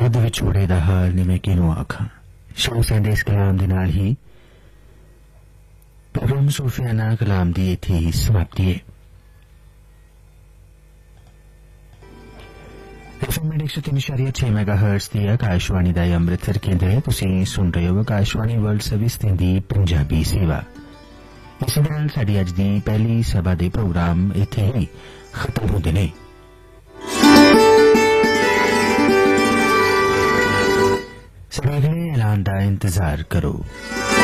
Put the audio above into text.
ਹੱਦ ਵਿਛੋੜੇ ਦਾ ਹਾਲ ਨੀ ਮੈਂ ਕਿਹਨੂੰ ਆਖਾਂ। ਸ਼ੁਰੂ ਸੈਂਦੇ ਇਸ ਕਲਾਮ ਦੇ ਨਾਲ ਹੀ ਪ੍ਰੋਗਰਾਮ ਸੂਫੀਆਨਾ ਕਲਾਮ ਦੀ ਇੱਥੇ ਹੀ ਸਮਾਪਤੀ ਹੈ। FM 103.6 ਮੈਗਾਹਰਟਜ਼ ਦੀ ਆਕਾਸ਼ਵਾਣੀ ਦਾ ਅੰਮ੍ਰਿਤਸਰ ਕੇਂਦਰ ਹੈ। ਤੁਸੀਂ ਸੁਣ ਰਹੇ ਹੋ ਆਕਾਸ਼ਵਾਣੀ ਵਰਲਡ ਸਰਵਿਸ ਦੀ ਪੰਜਾਬੀ ਸੇਵਾ। ਇਸ ਨਾਲ ਸਾਡੀ ਅੱਜ ਦੀ ਪਹਿਲੀ ਸਭਾ ਦੇ ਪ੍ਰੋਗਰਾਮ ਇੱਥੇ ਹੀ ਖਤਮ ਹੁੰਦੇ ਨੇ। ਸਾਡੇ ਅਗਲੇ ਐਲਾਨ ਦਾ ਇੰਤਜ਼ਾਰ ਕਰੋ।